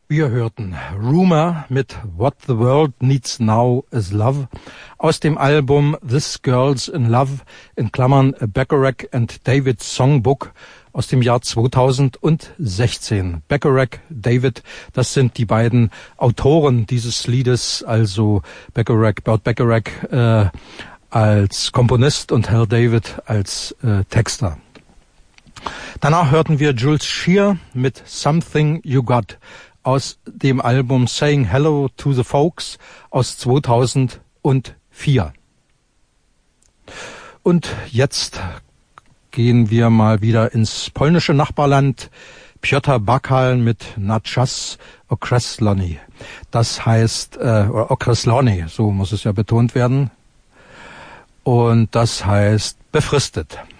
Wir hörten Rumour mit What the World Needs Now is Love aus dem Album This Girl's in Love in Klammern Bacharach and David Songbook aus dem Jahr 2016. Bacharach, David, das sind die beiden Autoren dieses Liedes, also Bert Bacharach als Komponist und Hal David als Texter. Danach hörten wir Jules Shear mit Something You Got aus dem Album Saying Hello to the Folks aus 2004. Und jetzt gehen wir mal wieder ins polnische Nachbarland. Piotr Bakal mit Na czas określony. Das heißt, określony, so muss es ja betont werden. Und das heißt befristet.